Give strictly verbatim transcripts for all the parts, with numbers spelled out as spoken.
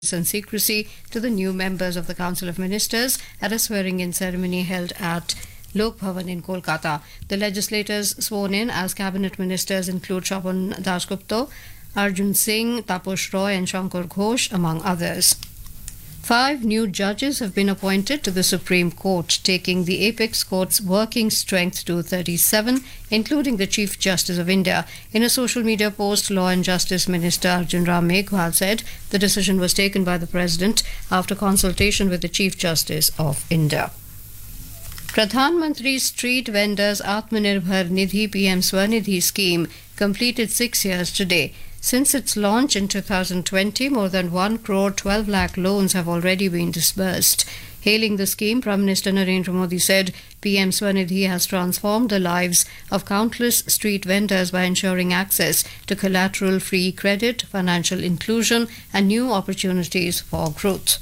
and secrecy to the new members of the Council of Ministers at a swearing-in ceremony held at Lok Bhavan in Kolkata. The legislators sworn in as cabinet ministers include Shobhan Dasgupta, Arjun Singh, Taposh Roy and Shankar Ghosh, among others. Five new judges have been appointed to the Supreme Court, taking the apex court's working strength to thirty-seven, including the Chief Justice of India. In a social media post, Law and Justice Minister Arjun Ram Meghwal said the decision was taken by the President after consultation with the Chief Justice of India. Pradhan Mantri Street Vendors Atmanirbhar Nidhi P M Swanidhi scheme completed six years today. Since its launch in two thousand twenty, more than one crore twelve lakh loans have already been disbursed. Hailing the scheme, Prime Minister Narendra Modi said P M Swanidhi has transformed the lives of countless street vendors by ensuring access to collateral-free credit, financial inclusion and new opportunities for growth.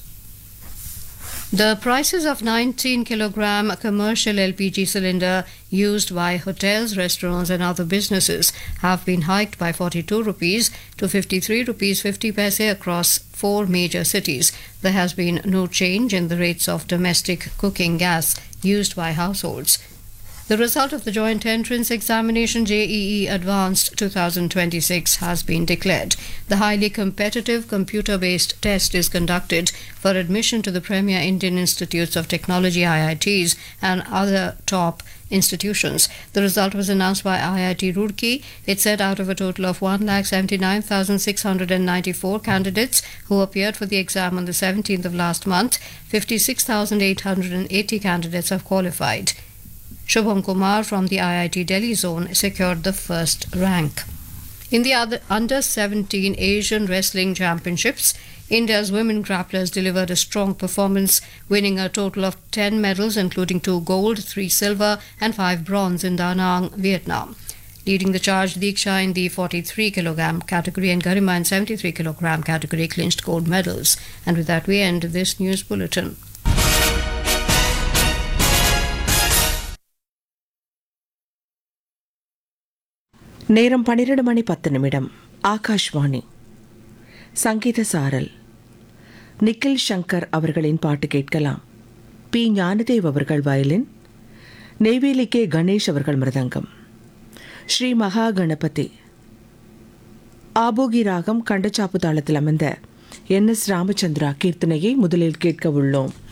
The prices of nineteen kilogram commercial L P G cylinder used by hotels, restaurants and other businesses have been hiked by forty-two rupees to fifty-three rupees fifty paise across four major cities. There has been no change in the rates of domestic cooking gas used by households. The result of the joint entrance examination J E E Advanced twenty twenty-six has been declared. The highly competitive computer-based test is conducted for admission to the premier Indian Institutes of Technology I I Ts and other top institutions. The result was announced by I I T Roorkee. It said out of a total of one lakh seventy-nine thousand six hundred ninety-four candidates who appeared for the exam on the seventeenth of last month, fifty-six thousand eight hundred eighty candidates have qualified. Shubham Kumar from the I I T Delhi zone secured the first rank. In the other under seventeen Asian Wrestling Championships, India's women grapplers delivered a strong performance, winning a total of ten medals, including two gold, three silver and five bronze in Da Nang, Vietnam. Leading the charge, Diksha in the forty-three kilogram category and Garima in seventy-three kilogram category clinched gold medals. And with that, we end this news bulletin. நேரம் பன்னிரண்டு மணி பத்து நிமிடம். ஆகாஷ்வாணி சங்கீத சாரல். நிக்கில் சங்கர் அவர்களின் பாட்டு கேட்கலாம். B Gnanadev அவர்கள் வயலின், நெய்வேலி கே கணேஷ் அவர்கள் மிருதங்கம். ஸ்ரீ மகா கணபதி ஆபோகி ராகம் கண்டச்சாப்பு தாளத்தில் அமைந்த என் எஸ் ராமச்சந்திரா கீர்த்தனையை முதலில் கேட்க உள்ளோம்.